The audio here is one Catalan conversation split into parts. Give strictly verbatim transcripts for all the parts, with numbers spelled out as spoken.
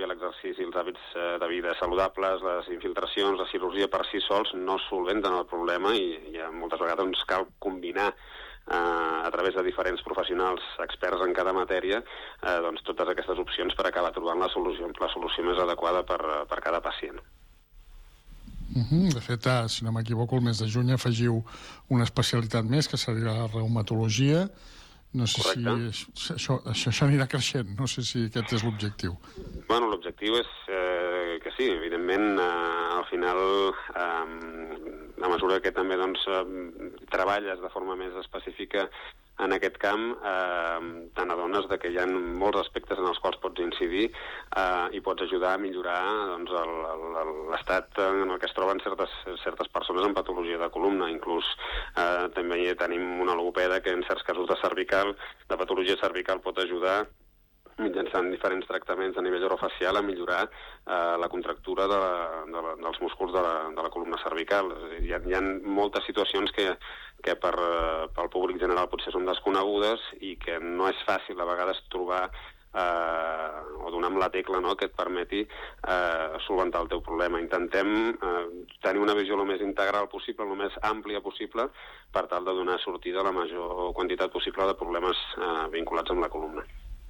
fisioteràpia, l'exercici, els hàbits eh, de vida saludables, les infiltracions, la cirurgia per si sols no solventen el problema i, i moltes vegades doncs, cal combinar eh, a través de diferents professionals experts en cada matèria eh, doncs, totes aquestes opcions per acabar trobant la solució, la solució més adequada per, per cada pacient. Uh-huh. De fet, eh, si no m'equivoco, el mes de juny afegiu una especialitat més, que seria la reumatologia. No sé Correcte. si això, això, això anirà creixent, no sé si aquest és l'objectiu. Bueno, l'objectiu és eh, que sí, evidentment, eh, al final, eh, a mesura que també doncs, eh, treballes de forma més específica en aquest camp, eh, te n'adones que hi ha molts aspectes en els quals pots incidir eh, i pots ajudar a millorar doncs, l'estat en el que es troben certes, certes persones amb patologia de columna. Inclús eh, també tenim una logopeda que en certs casos de cervical, de patologia cervical, pot ajudar mitjançant diferents tractaments a nivell orofacial a millorar eh, la contractura de la, de la, dels músculs de la, de la columna cervical. Hi ha, hi ha moltes situacions que, que per, eh, pel públic general potser són desconegudes i que no és fàcil a vegades trobar eh, o donar amb la tecla, no?, que et permeti eh, solventar el teu problema. Intentem eh, tenir una visió el més integral possible, el més àmplia possible, per tal de donar sortida a la major quantitat possible de problemes eh, vinculats amb la columna.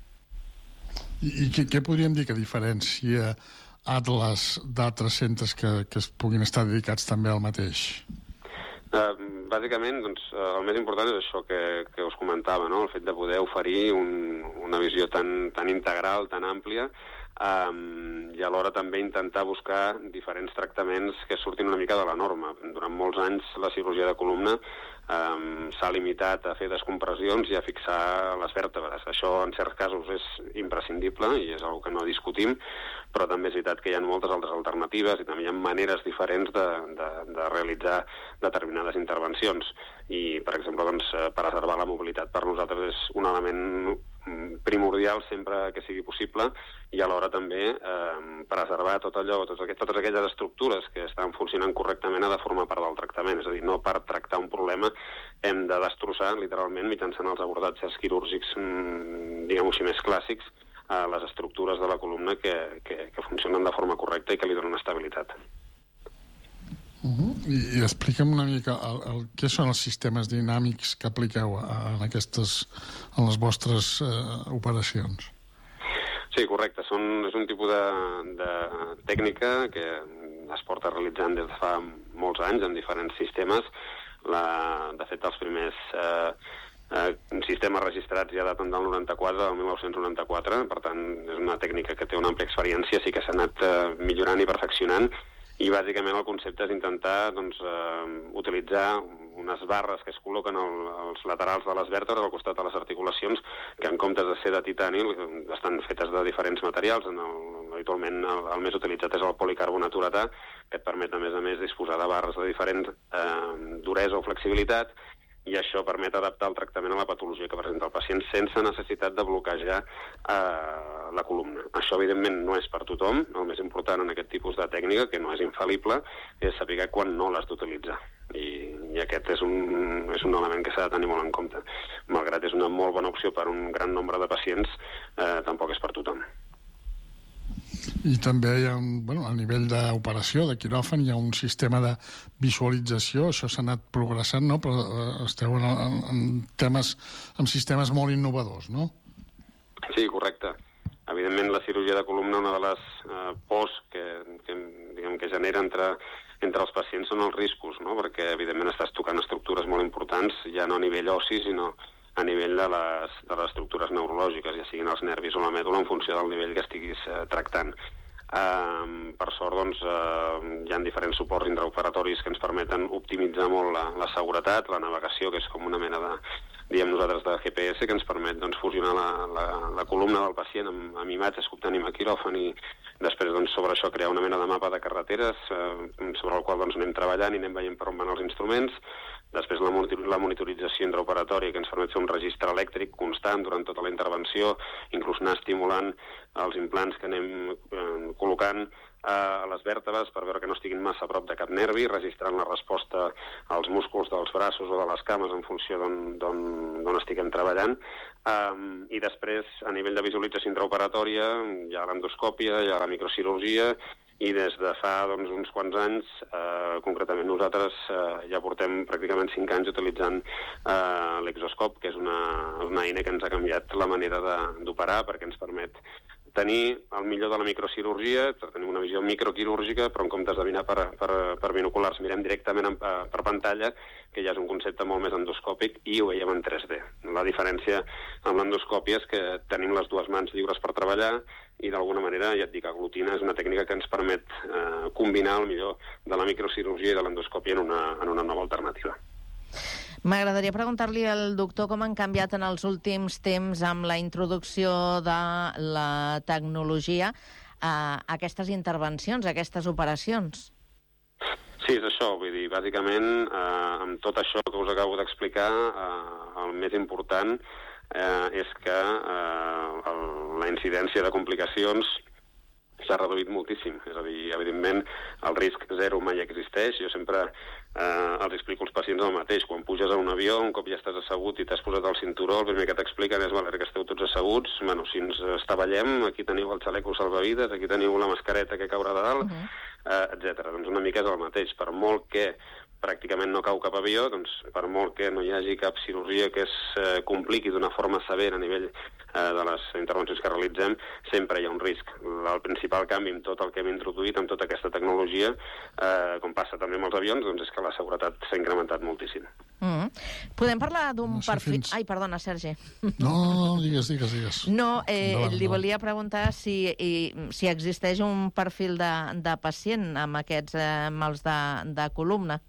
I, i què, què podríem dir que diferencia Atlas d'altres centres que, que es puguin estar dedicats també al mateix? Uh, bàsicament, doncs, uh, el més important és això que, que us comentava, no? El fet de poder oferir un, una visió tan, tan integral, tan àmplia, um, i alhora també intentar buscar diferents tractaments que surtin una mica de la norma. Durant molts anys la cirurgia de columna um, s'ha limitat a fer descompressions i a fixar les vèrtebres. Això en certs casos és imprescindible i és una cosa que no discutim, però també és veritat que hi ha moltes altres alternatives i també hi ha maneres diferents de, de, de realitzar determinades intervencions. I, per exemple, doncs, preservar la mobilitat per nosaltres és un element primordial sempre que sigui possible i alhora també eh, preservar tot allò, totes, aqu totes aquelles estructures que estan funcionant correctament ha de formar part del tractament. És a dir, no per tractar un problema hem de destrossar literalment mitjançant els abordatges quirúrgics, diguem-ho així, més clàssics, a les estructures de la columna que, que, que funcionen de forma correcta i que li donen estabilitat. Uh-huh. I, I explica'm una mica el, el, què són els sistemes dinàmics que apliqueu a, en, aquestes, en les vostres eh, operacions. Sí, correcte. Són, és un tipus de, de tècnica que es porta realitzant des de fa molts anys en diferents sistemes. La, de fet, els primers eh, eh, sistemes registrats ja daten del noranta-quatre, del mil nou-cents noranta-quatre, per tant, és una tècnica que té una àmplia experiència, sí que s'ha anat eh, millorant i perfeccionant. I bàsicament el concepte és intentar doncs, eh, utilitzar unes barres que es col·loquen al, als laterals de les vèrtebres, al costat de les articulacions, que en comptes de ser de titani estan fetes de diferents materials. En el, habitualment el, el més utilitzat és el policarbonat uretà, que et permet a més a més disposar de barres de diferent eh, duresa o flexibilitat, i això permet adaptar el tractament a la patologia que presenta el pacient sense necessitat de bloquejar eh, la columna. Això, evidentment, no és per tothom. El més important en aquest tipus de tècnica, que no és infal·lible, és saber quan no l'has d'utilitzar. I, i aquest és un, és un element que s'ha de tenir molt en compte. Malgrat és una molt bona opció per a un gran nombre de pacients, eh, tampoc és per tothom. I també hi ha un, bueno, a nivell d'operació, de quiròfan, hi ha un sistema de visualització, això s'ha anat progressant, no? Però eh, esteu en, en, en temes, en sistemes molt innovadors, no? Sí, correcte. Evidentment, la cirurgia de columna, una de les eh, pors que, que, diguem, que genera entre, entre els pacients són els riscos, no? Perquè, evidentment, estàs tocant estructures molt importants, ja no a nivell ossi, sinó a nivell de les, de les estructures neurològiques, ja siguin els nervis o la mèdula, en funció del nivell que estiguis eh, tractant. Uh, per sort, doncs, uh, hi ha diferents suports intraoperatoris que ens permeten optimitzar molt la, la seguretat, la navegació, que és com una mena de, diem nosaltres, de G P S, que ens permet doncs, fusionar la, la, la columna del pacient amb, amb imatges que obtenim a quiròfan i després doncs, sobre això crear una mena de mapa de carreteres uh, sobre el qual doncs, anem treballant i anem veient per on van els instruments. Després la, la monitorització intraoperatòria, que ens permet fer un registre elèctric constant durant tota la intervenció, inclús anar estimulant els implants que anem eh, col·locant a les vèrtebres per veure que no estiguin massa a prop de cap nervi, registrant la resposta als músculs dels braços o de les cames en funció d'on estiguem treballant. Um, I després, a nivell de visualització intraoperatòria, hi ha l'endoscòpia, hi ha la microcirurgia, i des de fa doncs, uns quants anys, eh, concretament nosaltres eh, ja portem pràcticament cinc anys utilitzant eh, l'exoscop, que és una, una eina que ens ha canviat la manera d'operar perquè ens permet tenir el millor de la microcirurgia, tenim una visió microquirúrgica, però en comptes de mirar per, per, per binoculars mirem directament en, per pantalla, que ja és un concepte molt més endoscòpic, i ho veiem en tres D. La diferència amb l'endoscòpia és que tenim les dues mans lliures per treballar i d'alguna manera, ja et dic, aglutina és una tècnica que ens permet eh, combinar el millor de la microcirurgia i de l'endoscòpia en, una, en una nova alternativa. M'agradaria preguntar-li al doctor com han canviat en els últims temps amb la introducció de la tecnologia a aquestes intervencions, a aquestes operacions. Sí, és això, vull dir, bàsicament, eh, amb tot això que us acabo d'explicar, eh, el més important eh, és que eh, el, la incidència de complicacions s'ha reduït moltíssim. És a dir, evidentment, el risc zero mai existeix. Jo sempre eh, els explico als pacients el mateix. Quan puges a un avió, un cop ja estàs assegut i t'has posat el cinturó, el primer que t'expliquen és valer que esteu tots asseguts. Bueno, si ens estavellem, aquí teniu el xaleco salvavides, aquí teniu la mascareta que caurà de dalt, uh-huh. eh, etcètera. Doncs una mica és el mateix. Per molt que pràcticament no cau cap avió, doncs per molt que no hi hagi cap cirurgia que es eh, compliqui d'una forma severa a nivell eh, de les intervencions que realitzem, sempre hi ha un risc. El principal canvi amb tot el que hem introduït, amb tota aquesta tecnologia, eh, com passa també amb els avions, doncs és que la seguretat s'ha incrementat moltíssim. Mm. Podem parlar d'un no sé perfil... fins... Ai, perdona, Sergi. No, no, no, digues, digues, digues. No, eh, endavant, li endavant. volia preguntar si, i, si existeix un perfil de, de pacient amb aquests eh, mals de, de columna.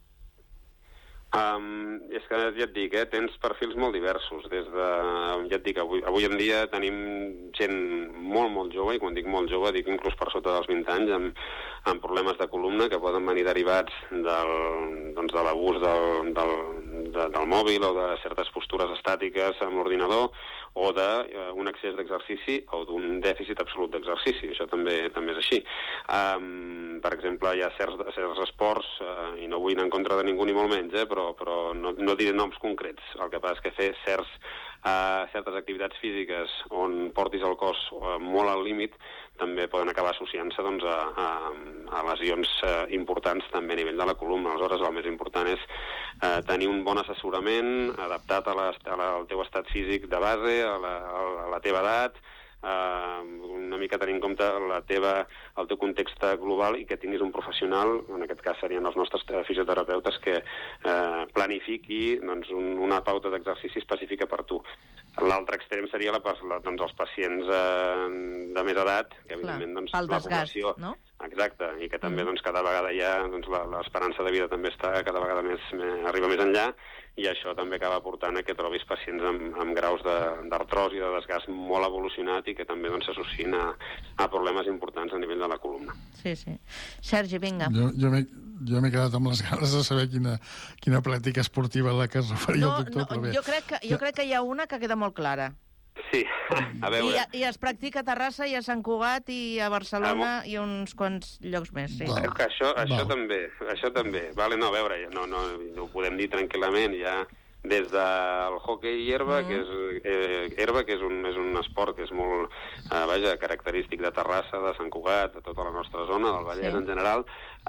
Um, és que ja et dic, eh, tens perfils molt diversos. Des de, ja et dic, avui, avui en dia tenim gent molt, molt jove, i quan dic molt jove dic inclús per sota dels vint anys, amb, amb problemes de columna que poden venir derivats del, doncs de l'abús del, del, de, del mòbil o de certes postures estàtiques amb l'ordinador, o d'un excés d'exercici o d'un dèficit absolut d'exercici. Això també també és així. Um, per exemple, hi ha certs, certs esports, uh, i no vull anar en contra de ningú ni molt menys, eh, però, però no, no diré noms concrets. El que passa és que fer certs, uh, certes activitats físiques on portis el cos uh, molt al límit també poden acabar associant-se doncs, a, a, a lesions uh, importants també a nivell de la columna. Aleshores, el més important és uh, tenir un bon assessorament adaptat a la, a la, al teu estat físic de base, a la, a la teva edat, Uh, una mica tenir en compte la teva, el teu context global, i que tinguis un professional, en aquest cas serien els nostres fisioterapeutes, que uh, planifiqui doncs, un, una pauta d'exercici específica per tu. L'altre extrem seria la, la, doncs, els pacients uh, de més edat, que evidentment doncs, pel la desgast, població... no? Exacte, i que també doncs, cada vegada ja doncs, l'esperança de vida també està cada vegada més, més arriba més enllà, i això també acaba portant a que trobis pacients amb, amb graus d'artrosi, de, de desgast molt evolucionat, i que també s'associen doncs, a, a problemes importants a nivell de la columna. Sí, sí. Sergi, vinga. Jo, jo m'he jo m'he quedat amb les ganes de saber quina, quina pràctica esportiva a la que es referia No, el doctor. no, Però bé. jo, crec que, jo crec que hi ha una que queda molt clara. Sí, a veure... I, I es practica a Terrassa i a Sant Cugat i a Barcelona ah, i uns quants llocs més, sí. Va. Que això, això Va. també, això també. Vale, no, a veure, no, no, no ho podem dir tranquil·lament, ja des del hoquei i herba, mm. que és, eh, herba, que és un, és un esport que és molt, eh, vaja, característic de Terrassa, de Sant Cugat, de tota la nostra zona, del Vallès sí. en general,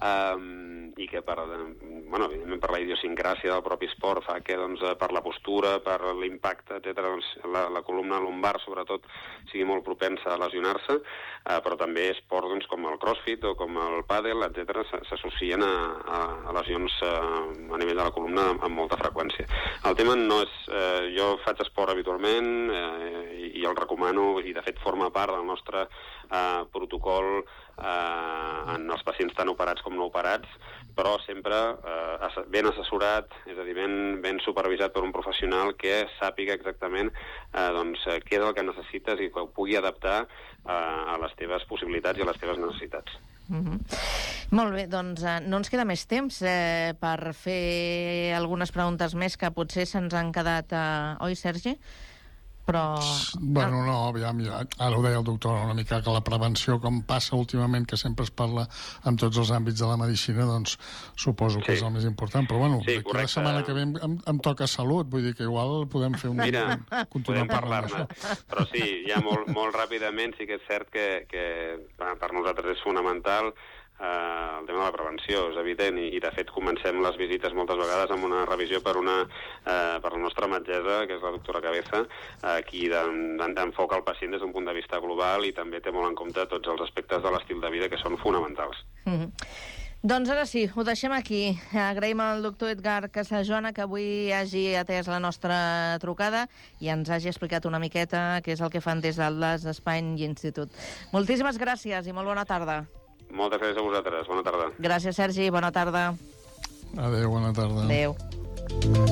um, i que per, bueno, evidentment per la idiosincràsia del propi esport fa que doncs, per la postura, per l'impacte, etcètera, doncs, la, la columna lumbar sobretot sigui molt propensa a lesionar-se, uh, però també esports doncs, com el crossfit o com el pàdel, etcètera, s'associen a, a, a lesions uh, a nivell de la columna amb, amb molta freqüència. El tema no és... Eh, jo faig esport habitualment eh, i, i el recomano, i de fet forma part del nostre eh, protocol eh, en els pacients tan operats com no operats, però sempre eh, ben assessorat, és a dir, ben, ben supervisat per un professional que sàpiga exactament eh, doncs, què és el que necessites i que ho pugui adaptar eh, a les teves possibilitats i a les teves necessitats. Mm-hmm. Molt bé, doncs eh, no ens queda més temps eh, per fer algunes preguntes més que potser se'ns han quedat... Eh... Oi, Sergi? però... Bueno, no, aviam, ja, ara ho deia el doctor, una mica que la prevenció, com passa últimament, que sempre es parla en tots els àmbits de la medicina, doncs suposo que sí. és el més important. Però bueno, sí, la setmana que ve em, em, em toca salut, vull dir que igual podem fer un... Mira, podem parlar-ne. Però sí, ja molt, molt ràpidament sí que és cert que, que per nosaltres és fonamental Uh, el tema de la prevenció, és evident, i, i de fet comencem les visites moltes vegades amb una revisió per una uh, per la nostra metgessa, que és la doctora Cabeza, uh, qui enfoca el pacient des d'un punt de vista global i també té molt en compte tots els aspectes de l'estil de vida que són fonamentals. Mm-hmm. Doncs ara sí, ho deixem aquí. Agraïm al doctor Edgar Casajoana que avui hagi atès la nostra trucada i ens hagi explicat una miqueta què és el que fan des d'Atlas Spine Institute. Moltíssimes gràcies i molt bona tarda. Moltes gràcies a vosaltres. Bona tarda. Gràcies, Sergi. Bona tarda. Adéu, bona tarda. Adéu.